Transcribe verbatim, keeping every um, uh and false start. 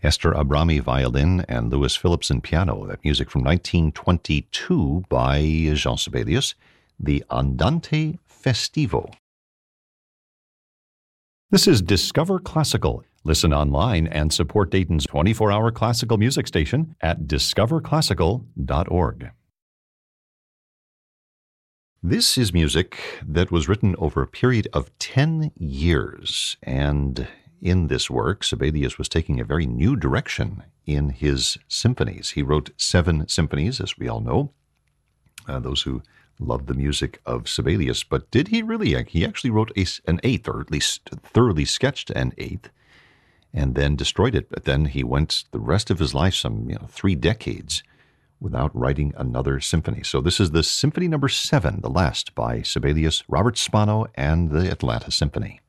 Esther Abrami violin and Louis Phillipson piano. That music from nineteen twenty-two by Jean Sibelius, the Andante Festivo. This is Discover Classical. Listen online and support Dayton's twenty-four hour classical music station at discover classical dot org. This is music that was written over a period of ten years, and in this work, Sibelius was taking a very new direction in his symphonies. He wrote seven symphonies, as we all know, uh, those who love the music of Sibelius. But did he really? He actually wrote a, an eighth, or at least thoroughly sketched an eighth, and then destroyed it. But then he went the rest of his life, some you know, three decades, without writing another symphony. So this is the Symphony Number Seven, the last by Sibelius, Robert Spano, and the Atlanta Symphony.